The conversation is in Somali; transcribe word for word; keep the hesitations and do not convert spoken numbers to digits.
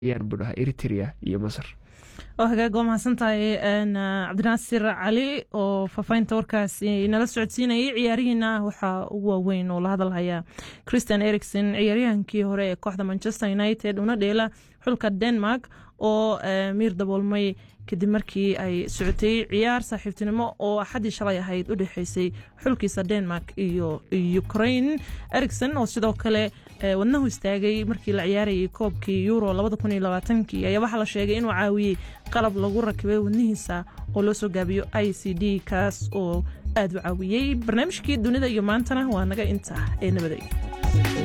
yaan budaha Eritrea iyo Masar وهاجا قوم حسنتاي أن عبد الناصر علي وففين توركاس نلص عدسيني عيارينا وحا وين ولا هذا الهيا كريستيان إريكسن عياريان كي هوري كوحدة مانشستر يونايتد وناديلا حلقة الدنمارك أو مير دبولمي kadib markii ay socotay ciyaar saaxiibtinimo oo xadii shalay ahayd u dhaxaysay xulkiisa Denmark iyo Ukraine. Eriksen oo sidoo kale wadnahu istaagay markii la ciyaarayay koobkii Euro laba kun iyo labaatan ayaa waxa la sheegay inuu caawiyay qalab lagu rakibay wadnihiisa oo loo soo gaabiyo I C D kaas oo aad u caawiyay. barnaamijkii dunida iyo maantana waa naga inta ee nabaday.